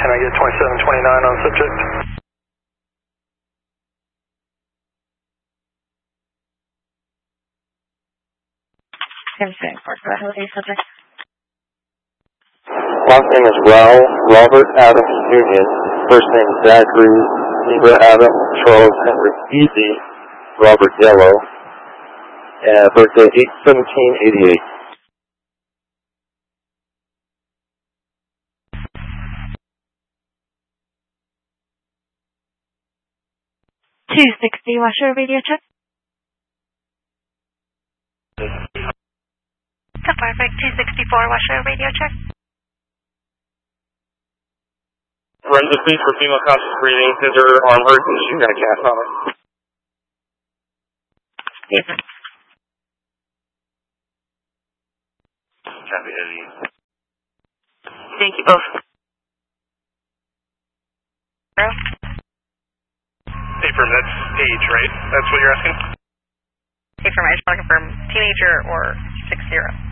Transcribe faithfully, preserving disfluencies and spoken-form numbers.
Can I get twenty-seven twenty-nine on subject? ten four, go ahead with your subject. Last name is Raul Robert Adams Union. First name is Zachary Zebra Adam Charles Henry Easy Robert Yellow. Uh, birthday eight seventeen eighty-eight. two sixty, what's your radio check? Perfect, two sixty-four, what's your radio check? Forensic police for female conscious breathing, scissor, arm hurt, and she's got a cast on her. Yes. Copy, Eddie. Thank you both. Hey, firm, that's age, right? That's what you're asking? Hey, firm, I just want to confirm teenager or six zero.